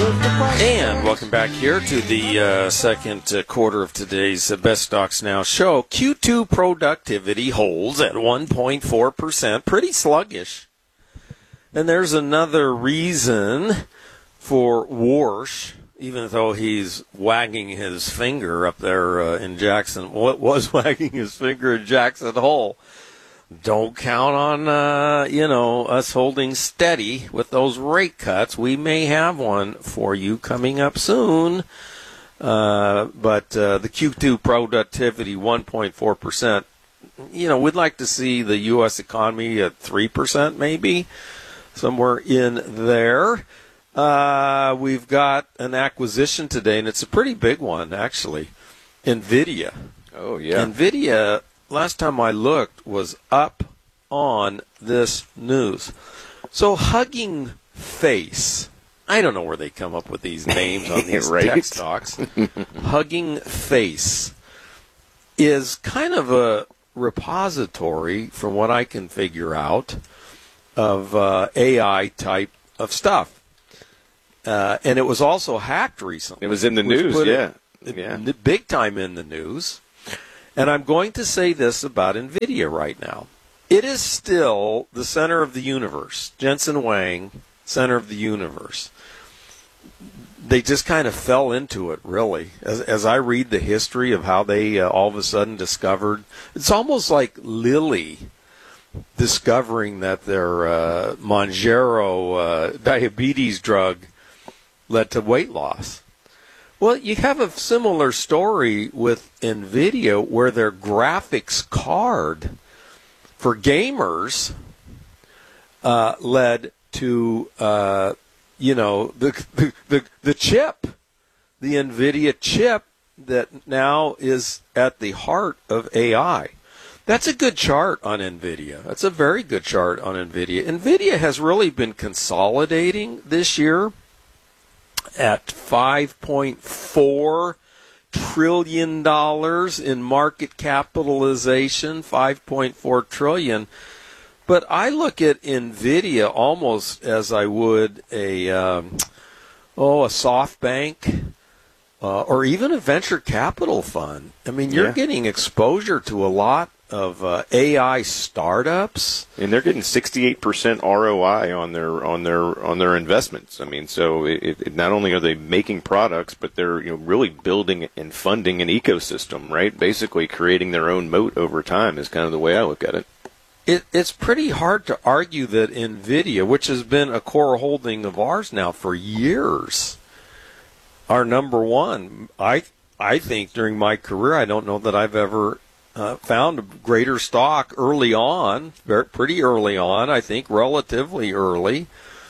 And welcome back here to the second quarter of today's Best Stocks Now show. Q2 productivity holds at 1.4%, pretty sluggish. And there's another reason for Warsh, even though he's wagging his finger up there in Jackson. What was wagging his finger in Jackson Hole? Don't count on, us holding steady with those rate cuts. We may have one for you coming up soon. But the Q2 productivity, 1.4%. We'd like to see the U.S. economy at 3% maybe, somewhere in there. We've got an acquisition today, and it's a pretty big one, actually. NVIDIA. Oh, yeah. NVIDIA, last time I looked, was up on this news. So Hugging Face, I don't know where they come up with these names on these right? tech stocks. Hugging Face is kind of a repository, from what I can figure out, of AI type of stuff. And it was also hacked recently. It was in the news, yeah. Big time in the news. And I'm going to say this about NVIDIA right now. It is still the center of the universe. Jensen Huang, center of the universe. They just kind of fell into it, really. As I read the history of how they all of a sudden discovered, it's almost like Lilly discovering that their Mounjaro diabetes drug led to weight loss. Well, you have a similar story with NVIDIA, where their graphics card for gamers led to, the chip, the NVIDIA chip that now is at the heart of AI. That's a good chart on NVIDIA. That's a very good chart on NVIDIA. NVIDIA has really been consolidating this year at $5.4 trillion in market capitalization, $5.4 trillion. But I look at NVIDIA almost as I would a SoftBank or even a venture capital fund. I mean, you're getting exposure to a lot of AI startups, and they're getting 68% ROI on their investments. I mean, so it not only are they making products, but they're really building and funding an ecosystem, right? Basically, creating their own moat over time is kind of the way I look at it. It's pretty hard to argue that NVIDIA, which has been a core holding of ours now for years, our number one. I think during my career, I don't know that I've ever found a greater stock early on, pretty early on, I think, relatively early,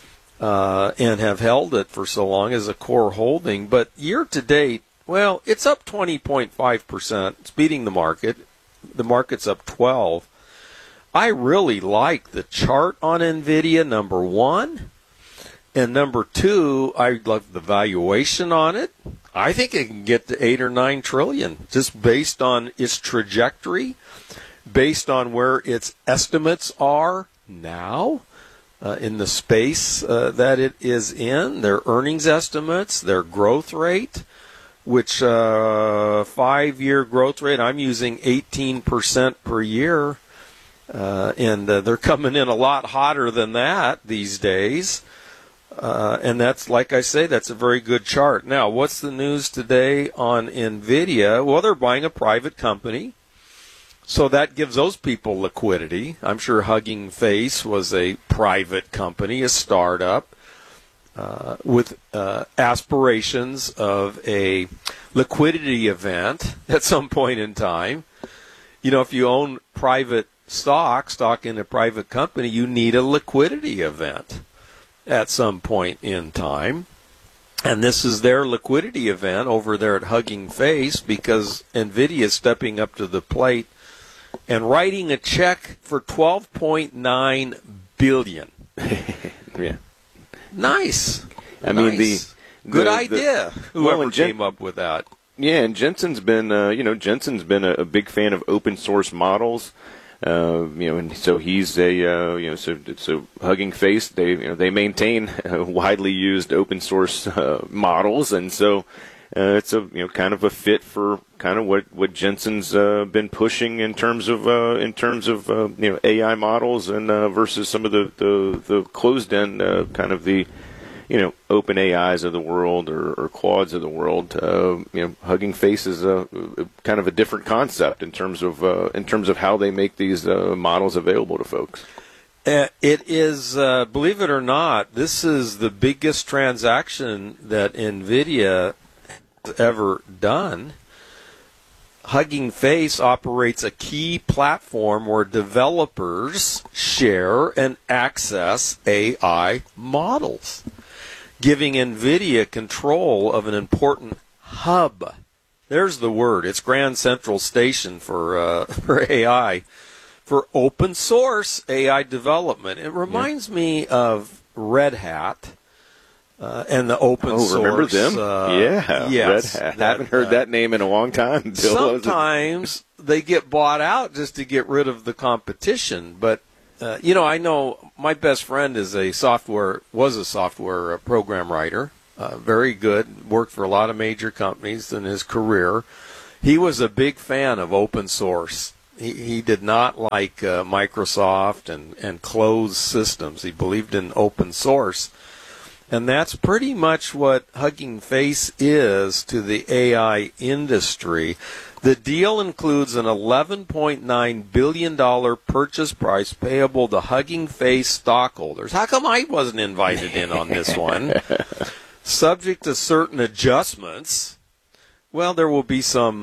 and have held it for so long as a core holding. But year to date, well, it's up 20.5%. It's beating the market. The market's up 12%. I really like the chart on NVIDIA, number one. And number two, I love the valuation on it. I think it can get to 8 or 9 trillion just based on its trajectory, based on where its estimates are now in the space that it is in, their earnings estimates, their growth rate, which 5-year growth rate, I'm using 18% per year. And they're coming in a lot hotter than that these days. And that's, like I say, that's a very good chart. Now, what's the news today on NVIDIA? Well, they're buying a private company, so that gives those people liquidity. I'm sure Hugging Face was a private company, a startup, with aspirations of a liquidity event at some point in time. If you own private stock in a private company, you need a liquidity event at some point in time. And this is their liquidity event over there at Hugging Face, because NVIDIA is stepping up to the plate and writing a check for $12.9 billion. Yeah. Nice. I mean, good idea. Whoever came up with that. Yeah, and Jensen's been, a big fan of open source models. And so he's a so Hugging Face. They maintain widely used open source models, and so it's a kind of a fit for kind of what Jensen's been pushing in terms of AI models and versus some of the closed end kind of the open AIs of the world or Claudes of the world. Hugging Face is a kind of a different concept in terms of how they make these models available to folks. It is, believe it or not, this is the biggest transaction that NVIDIA has ever done. Hugging Face operates a key platform where developers share and access AI models, giving NVIDIA control of an important hub. There's the word. It's Grand Central Station for AI, for open source AI development. It reminds me of Red Hat and the open source. Oh, remember them? Yes, Red Hat. Haven't heard that name in a long time, Bill. Sometimes they get bought out just to get rid of the competition, but I know my best friend was a software program writer, very good, worked for a lot of major companies in his career. He was a big fan of open source. He did not like Microsoft and closed systems. He believed in open source. And that's pretty much what Hugging Face is to the AI industry. The deal includes an $11.9 billion purchase price payable to Hugging Face stockholders. How come I wasn't invited in on this one? Subject to certain adjustments. Well, there will be some,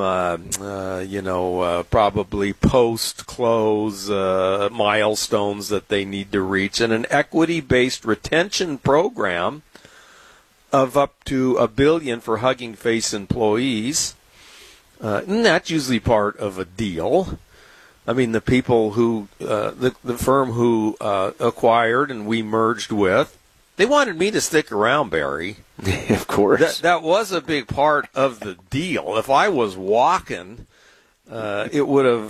probably post-close milestones that they need to reach, and an equity-based retention program of up to $1 billion for Hugging Face employees. And that's usually part of a deal. I mean, the people who, the firm who acquired and we merged with, they wanted me to stick around, Barry. Of course. That was a big part of the deal. If I was walking, it would have,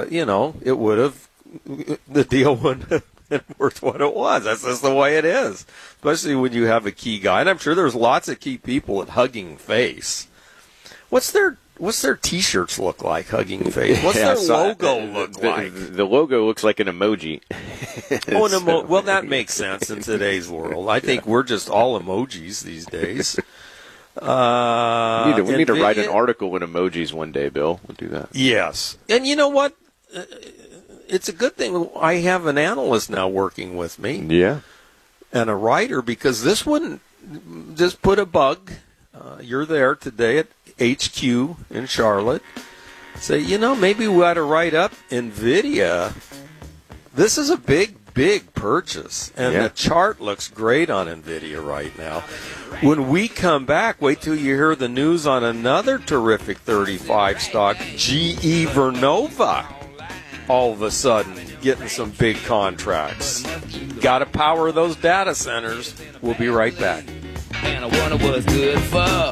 the deal wouldn't have been worth what it was. That's just the way it is, especially when you have a key guy. And I'm sure there's lots of key people at Hugging Face. What's their T-shirts look like, Hugging Face? What's their logo look like? The logo looks like an emoji. Well, that makes sense in today's world. I think we're just all emojis these days. We need to write an article in emojis one day, Bill. We'll do that. Yes. And you know what? It's a good thing I have an analyst now working with me. Yeah. And a writer, because this one just put a bug. You're there today at HQ in Charlotte. Say, maybe we ought to write up NVIDIA. This is a big purchase, and the chart looks great on NVIDIA right now. When we come back, wait till you hear the news on another terrific 35 stock, GE Vernova. All of a sudden, getting some big contracts. Got to power those data centers. We'll be right back. And I wonder what's good for.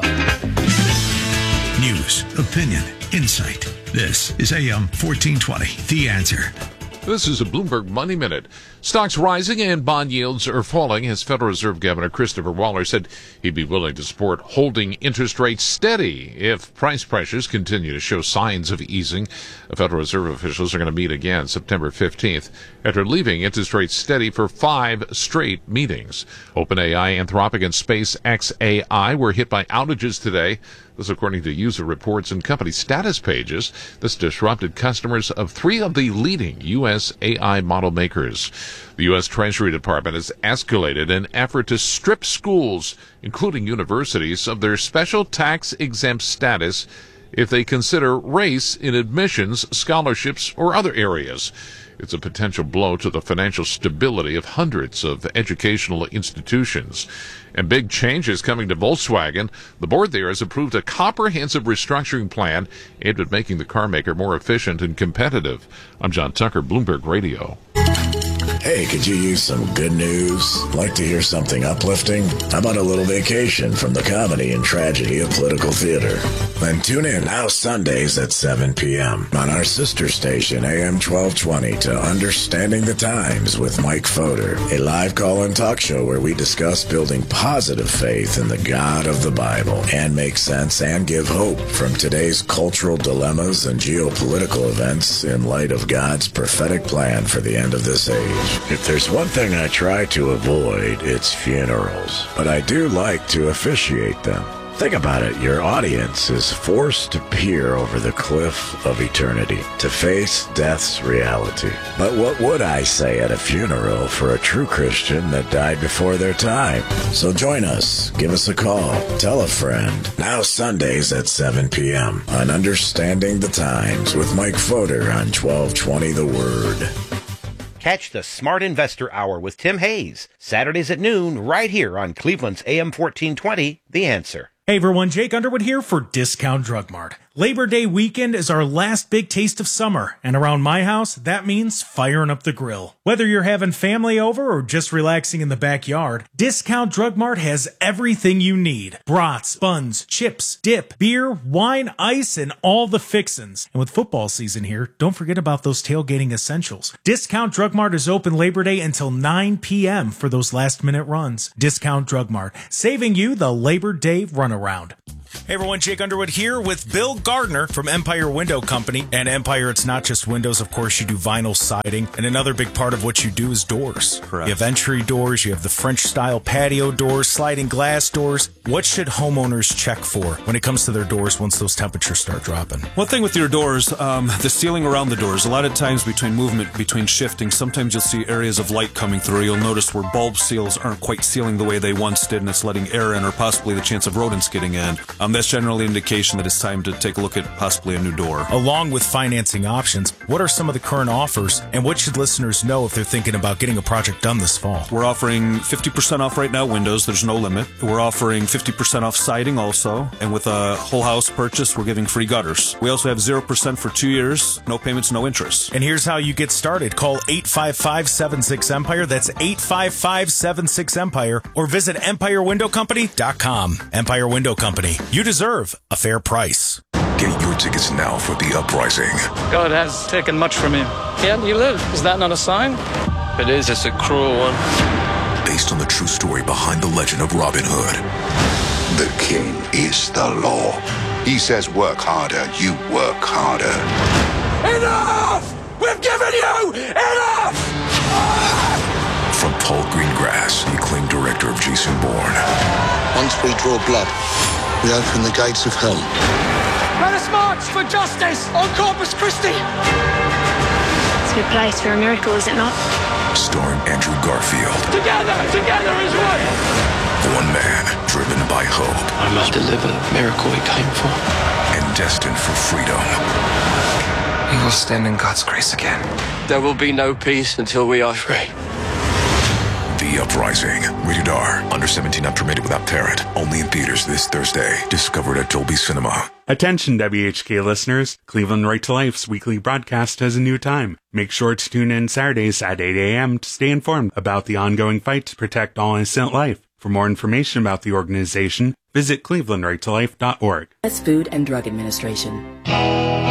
News, opinion, insight. This is AM 1420, The Answer. This is a Bloomberg Money Minute. Stocks rising and bond yields are falling as Federal Reserve Governor Christopher Waller said he'd be willing to support holding interest rates steady if price pressures continue to show signs of easing. The Federal Reserve officials are going to meet again September 15th after leaving interest rates steady for 5 straight meetings. OpenAI, Anthropic, and SpaceX AI were hit by outages today. This according to user reports and company status pages. This disrupted customers of 3 of the leading U.S. AI model makers. The U.S. Treasury Department has escalated an effort to strip schools, including universities, of their special tax-exempt status if they consider race in admissions, scholarships, or other areas. It's a potential blow to the financial stability of hundreds of educational institutions. And big changes coming to Volkswagen. The board there has approved a comprehensive restructuring plan aimed at making the car maker more efficient and competitive. I'm John Tucker, Bloomberg Radio. Hey, could you use some good news? Like to hear something uplifting? How about a little vacation from the comedy and tragedy of political theater? Then tune in now Sundays at 7 p.m. on our sister station AM 1220 to Understanding the Times with Mike Fodor, a live call-in talk show where we discuss building positive faith in the God of the Bible and make sense and give hope from today's cultural dilemmas and geopolitical events in light of God's prophetic plan for the end of this age. If there's one thing I try to avoid, it's funerals. But I do like to officiate them. Think about it. Your audience is forced to peer over the cliff of eternity, to face death's reality. But what would I say at a funeral for a true Christian that died before their time? So join us. Give us a call. Tell a friend. Now Sundays at 7 p.m. on Understanding the Times with Mike Fodor on 1220 The Word. Catch the Smart Investor Hour with Tim Hayes, Saturdays at noon, right here on Cleveland's AM 1420, The Answer. Hey everyone, Jake Underwood here for Discount Drug Mart. Labor Day weekend is our last big taste of summer, and around my house, that means firing up the grill. Whether you're having family over or just relaxing in the backyard, Discount Drug Mart has everything you need. Brats, buns, chips, dip, beer, wine, ice, and all the fixins. And with football season here, don't forget about those tailgating essentials. Discount Drug Mart is open Labor Day until 9 p.m. for those last-minute runs. Discount Drug Mart, saving you the Labor Day runaround. Hey everyone, Jake Underwood here with Bill Gardner from Empire Window Company. And Empire, it's not just windows, of course, you do vinyl siding. And another big part of what you do is doors. Correct. You have entry doors, you have the French-style patio doors, sliding glass doors. What should homeowners check for when it comes to their doors once those temperatures start dropping? One thing with your doors, the sealing around the doors. A lot of times between shifting, sometimes you'll see areas of light coming through. You'll notice where bulb seals aren't quite sealing the way they once did, and it's letting air in or possibly the chance of rodents getting in. That's generally an indication that it's time to take a look at possibly a new door. Along with financing options, what are some of the current offers, and what should listeners know if they're thinking about getting a project done this fall? We're offering 50% off right now windows. There's no limit. We're offering 50% off siding also, and with a whole house purchase, we're giving free gutters. We also have 0% for 2 years, no payments, no interest. And here's how you get started. Call 855-76-EMPIRE. That's 855-76-EMPIRE, or visit EmpireWindowCompany.com. Empire Window Company. You deserve a fair price. Get your tickets now for The Uprising. God has taken much from him. Yet he lived. Is that not a sign? It is. It's a cruel one. Based on the true story behind the legend of Robin Hood. The king is the law. He says work harder, you work harder. Enough! We've given you enough! From Paul Greengrass, the acclaimed director of Jason Bourne. Once we draw blood, we open the gates of hell. Let us march for justice on Corpus Christi! It's a good place for a miracle, is it not? Starring Andrew Garfield. Together is one! One man driven by hope. I must deliver the miracle he came for. And destined for freedom. He will stand in God's grace again. There will be no peace until we are free. The Uprising. Rated R. Under 17 not permitted without parent. Only in theaters this Thursday. Discovered at Dolby Cinema. Attention WHK listeners. Cleveland Right to Life's weekly broadcast has a new time. Make sure to tune in Saturdays at 8 a.m. to stay informed about the ongoing fight to protect all innocent life. For more information about the organization, visit clevelandrighttolife.org. U.S. Food and Drug Administration.